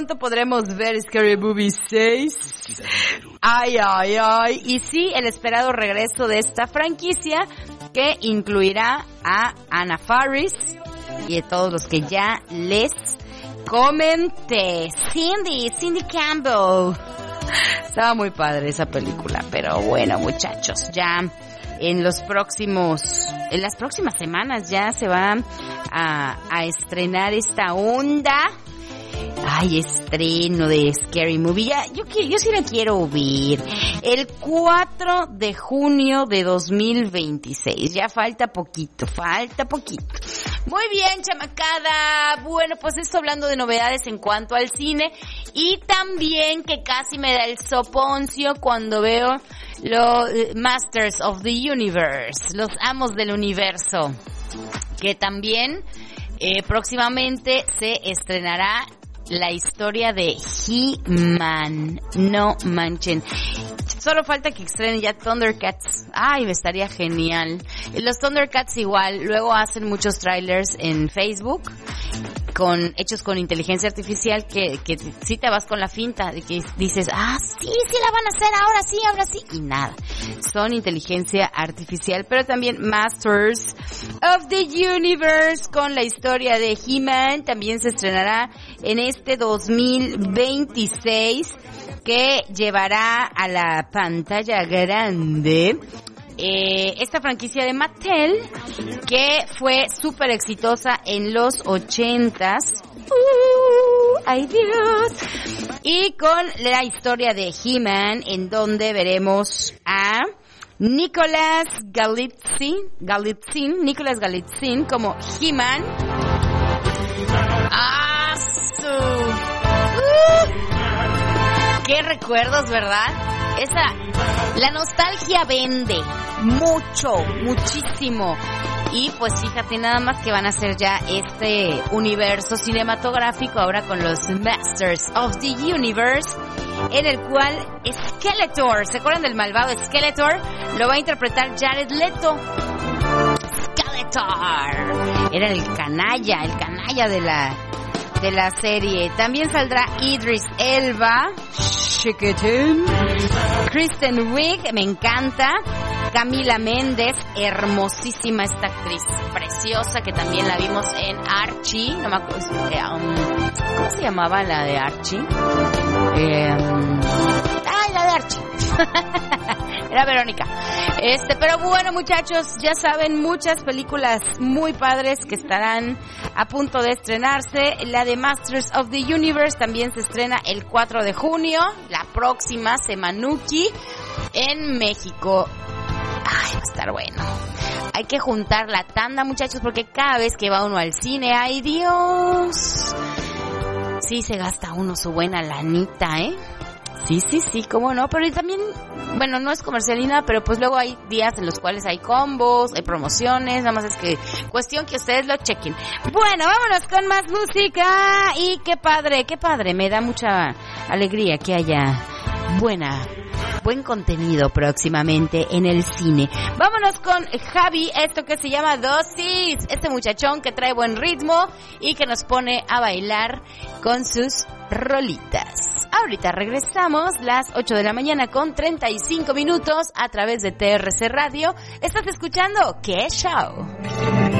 pronto podremos ver Scary Movie 6. Ay, ay, ay. Y sí, el esperado regreso de esta franquicia que incluirá a Anna Faris y a todos los que ya les comenté. Cindy Campbell. Estaba muy padre esa película, pero bueno, muchachos, ya en las próximas semanas ya se va a estrenar esta onda. Ay, estreno de Scary Movie. Ya, yo sí la quiero ver. El 4 de junio de 2026. Ya falta poquito. Muy bien, chamacada. Bueno, pues esto hablando de novedades en cuanto al cine. Y también que casi me da el soponcio cuando veo los Masters of the Universe. Los amos del universo. Que también próximamente se estrenará la historia de He-Man. No manchen. Solo falta que estrenen ya Thundercats. Ay, me estaría genial. Los Thundercats igual. Luego hacen muchos trailers en Facebook hechos con inteligencia artificial que sí te vas con la finta de que dices, sí la van a hacer ahora sí. Y nada. Son inteligencia artificial. Pero también Masters of the Universe con la historia de He-Man. También se estrenará en este 2026 que llevará a la pantalla grande esta franquicia de Mattel que fue súper exitosa en los 80s. ¡Ay, Dios! Y con la historia de He-Man, en donde veremos a Nicholas Galitzin como He-Man. ¡Qué recuerdos, verdad! La nostalgia vende muchísimo. Y pues fíjate nada más que van a hacer ya este universo cinematográfico ahora con los Masters of the Universe, en el cual Skeletor, ¿se acuerdan del malvado Skeletor? Lo va a interpretar Jared Leto. Skeletor era el canalla de la serie. También saldrá Idris Elba, chiquitín, Kristen Wiig, me encanta, Camila Méndez, hermosísima esta actriz, preciosa, que también la vimos en Archie, no me acuerdo, ¿cómo se llamaba la de Archie? La de Archie. Era Verónica. Pero bueno, muchachos, ya saben, muchas películas muy padres que estarán a punto de estrenarse. La de Masters of the Universe también se estrena el 4 de junio, la próxima semanuki en México. Ay, va a estar bueno. Hay que juntar la tanda, muchachos, porque cada vez que va uno al cine, ¡ay, Dios! Sí se gasta uno su buena lanita, ¿eh? Sí, cómo no, pero también, bueno, no es comercial ni nada, pero pues luego hay días en los cuales hay combos, hay promociones, nada más es que cuestión que ustedes lo chequen. Bueno, vámonos con más música y qué padre, me da mucha alegría que haya buen contenido próximamente en el cine. Vámonos con Javi, esto que se llama Dosis, este muchachón que trae buen ritmo y que nos pone a bailar con sus rolitas. Ahorita regresamos, las 8 de la mañana con 35 minutos a través de TRC Radio. Estás escuchando ¡Qué show!